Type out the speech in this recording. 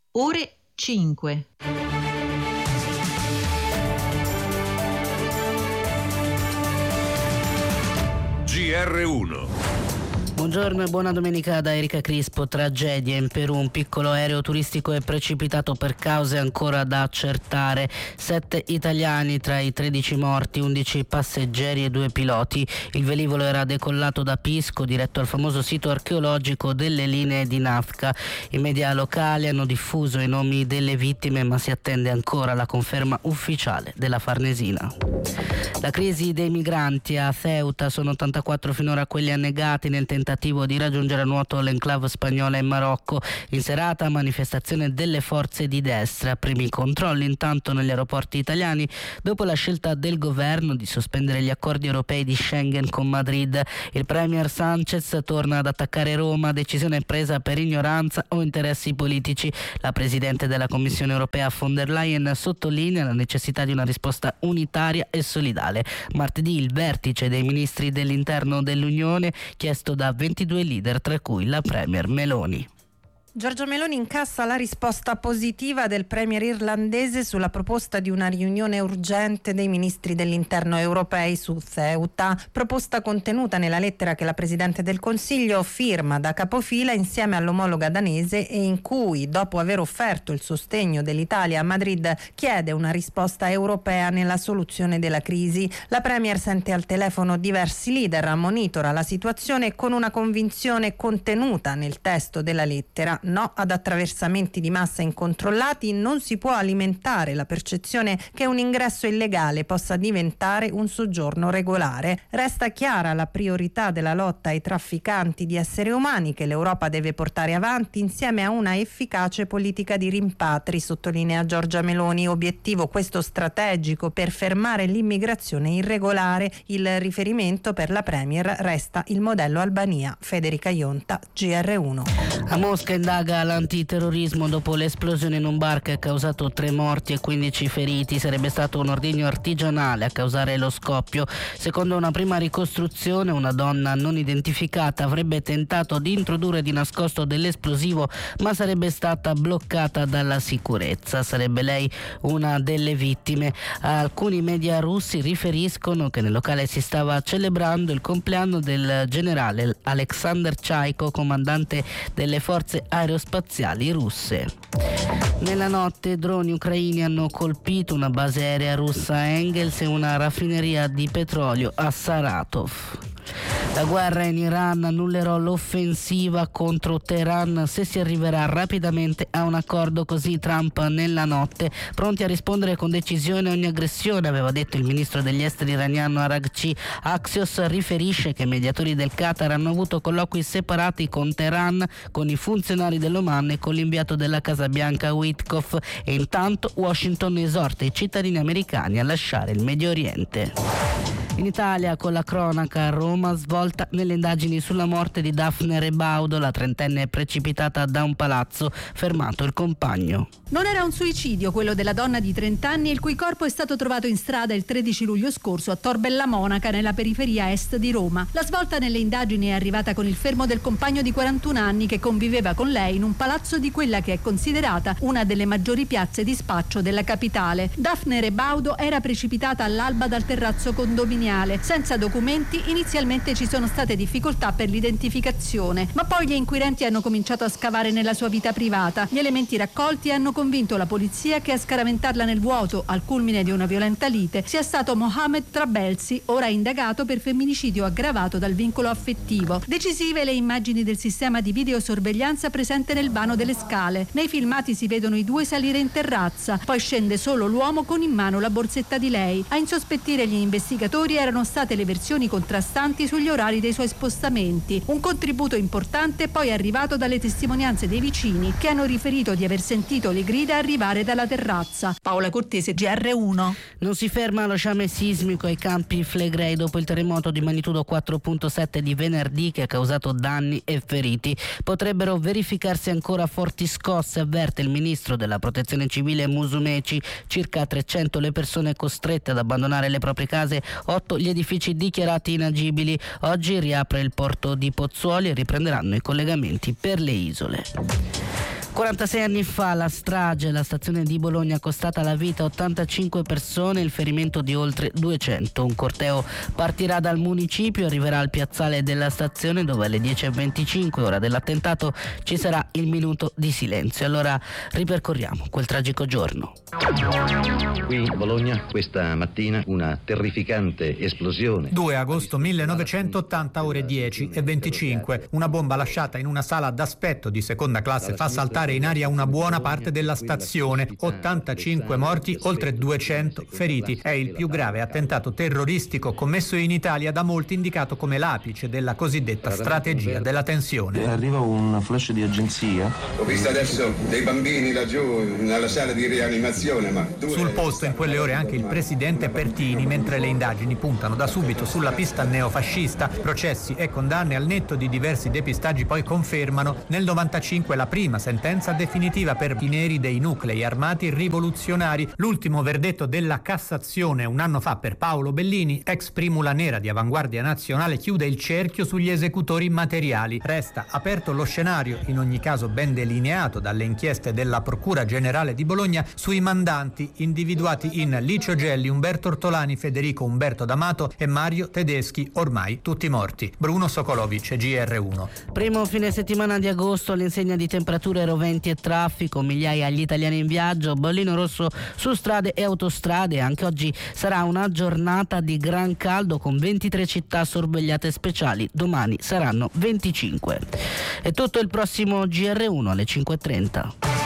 ore 5. GR1. Buongiorno e buona domenica da Erika Crispo. Tragedia in Perù, un piccolo aereo turistico è precipitato per cause ancora da accertare. 7 italiani tra i 13 morti, 11 passeggeri e 2 piloti. Il velivolo era decollato da Pisco, diretto al famoso sito archeologico delle linee di Nazca. I media locali hanno diffuso i nomi delle vittime, ma si attende ancora la conferma ufficiale della Farnesina. La crisi dei migranti a Ceuta, sono 84 finora quelli annegati nel tentativo di raggiungere a nuoto l'enclave spagnola in Marocco. In serata manifestazione delle forze di destra, primi controlli intanto negli aeroporti italiani dopo la scelta del governo di sospendere gli accordi europei di Schengen con Madrid. Il premier Sanchez torna ad attaccare Roma, decisione presa per ignoranza o interessi politici. La presidente della Commissione europea von der Leyen sottolinea la necessità di una risposta unitaria e solidale. Martedì il vertice dei ministri dell'interno dell'Unione, chiesto da 22 leader, tra cui la premier Meloni. Giorgia Meloni incassa la risposta positiva del premier irlandese sulla proposta di una riunione urgente dei ministri dell'interno europei su Ceuta, proposta contenuta nella lettera che la Presidente del Consiglio firma da capofila insieme all'omologa danese e in cui, dopo aver offerto il sostegno dell'Italia a Madrid, chiede una risposta europea nella soluzione della crisi. La premier sente al telefono diversi leader, monitora la situazione con una convinzione contenuta nel testo della lettera. No ad attraversamenti di massa incontrollati, non si può alimentare la percezione che un ingresso illegale possa diventare un soggiorno regolare. Resta chiara la priorità della lotta ai trafficanti di esseri umani che l'Europa deve portare avanti insieme a una efficace politica di rimpatri, sottolinea Giorgia Meloni, obiettivo questo strategico per fermare l'immigrazione irregolare. Il riferimento per la premier resta il modello Albania. Federica Ionta, GR1. A Mosca indaga l'antiterrorismo dopo l'esplosione in un bar che ha causato 3 morti e 15 feriti. Sarebbe stato un ordigno artigianale a causare lo scoppio. Secondo una prima ricostruzione, una donna non identificata avrebbe tentato di introdurre di nascosto dell'esplosivo, ma sarebbe stata bloccata dalla sicurezza. Sarebbe lei una delle vittime. Alcuni media russi riferiscono che nel locale si stava celebrando il compleanno del generale Alexander Chaiko, comandante delle forze aerospaziali russe. Nella notte droni ucraini hanno colpito una base aerea russa a Engels e una raffineria di petrolio a Saratov. La guerra in Iran, annullerò l'offensiva contro Teheran se si arriverà rapidamente a un accordo, così Trump nella notte, pronti a rispondere con decisione a ogni aggressione, aveva detto il ministro degli esteri iraniano Araghchi. Axios riferisce che i mediatori del Qatar hanno avuto colloqui separati con Teheran, con i funzionari dell'Oman e con l'inviato della Casa Bianca Witkoff, e intanto Washington esorta i cittadini americani a lasciare il Medio Oriente. In Italia, con la cronaca, a Roma, svolta nelle indagini sulla morte di Daphne Rebaudo, la trentenne precipitata da un palazzo, fermato il compagno. Non era un suicidio quello della donna di 30 anni, il cui corpo è stato trovato in strada il 13 luglio scorso a Tor Bella Monaca, nella periferia est di Roma. La svolta nelle indagini è arrivata con il fermo del compagno di 41 anni che conviveva con lei in un palazzo di quella che è considerata una delle maggiori piazze di spaccio della capitale. Daphne Rebaudo era precipitata all'alba dal terrazzo condominiale. Senza documenti, inizialmente ci sono state difficoltà per l'identificazione, ma poi gli inquirenti hanno cominciato a scavare nella sua vita privata. Gli elementi raccolti hanno convinto la polizia che a scaraventarla nel vuoto, al culmine di una violenta lite, sia stato Mohamed Trabelsi, ora indagato per femminicidio aggravato dal vincolo affettivo. Decisive le immagini del sistema di videosorveglianza presente nel vano delle scale. Nei filmati si vedono i due salire in terrazza, poi scende solo l'uomo con in mano la borsetta di lei. A insospettire gli investigatori erano state le versioni contrastanti sugli orari dei suoi spostamenti. Un contributo importante poi è arrivato dalle testimonianze dei vicini, che hanno riferito di aver sentito le grida arrivare dalla terrazza. Paola Cortese, GR1. Non si ferma lo sciame sismico ai Campi Flegrei dopo il terremoto di magnitudo 4.7 di venerdì che ha causato danni e feriti. Potrebbero verificarsi ancora forti scosse, avverte il ministro della Protezione Civile Musumeci. Circa 300 le persone costrette ad abbandonare le proprie case, 8 gli edifici dichiarati inagibili. Oggi riapre il porto di Pozzuoli e riprenderanno i collegamenti per le isole. 46 anni fa la strage alla stazione di Bologna è costata la vita a 85 persone e il ferimento di oltre 200. Un corteo partirà dal municipio e arriverà al piazzale della stazione, dove alle 10:25, ora dell'attentato, ci sarà il minuto di silenzio. Allora ripercorriamo quel tragico giorno. Qui a Bologna questa mattina una terrificante esplosione. 2 agosto 1980, ore 10:25. Una bomba lasciata in una sala d'aspetto di seconda classe fa saltare in aria una buona parte della stazione. 85 morti, oltre 200 feriti. È il più grave attentato terroristico commesso in Italia, da molti indicato come l'apice della cosiddetta strategia della tensione. Arriva un flash di agenzia. Ho visto adesso dei bambini laggiù nella sala di rianimazione, ma sul posto in quelle ore anche il presidente Pertini, mentre le indagini puntano da subito sulla pista neofascista. Processi e condanne al netto di diversi depistaggi poi confermano nel 95 la prima sentenza definitiva per i neri dei nuclei armati rivoluzionari. L'ultimo verdetto della Cassazione un anno fa per Paolo Bellini, ex primula nera di Avanguardia Nazionale, chiude il cerchio sugli esecutori materiali. Resta aperto lo scenario, in ogni caso ben delineato dalle inchieste della Procura Generale di Bologna, sui mandanti individuati in Licio Gelli, Umberto Ortolani, Federico Umberto D'Amato e Mario Tedeschi, ormai tutti morti. Bruno Sokolovic, GR1. Primo fine settimana di agosto, all'insegna di temperature, roventi e traffico, migliaia gli italiani in viaggio, bollino rosso su strade e autostrade. Anche oggi sarà una giornata di gran caldo con 23 città sorvegliate speciali, domani saranno 25. È tutto, il prossimo GR1 alle 5:30.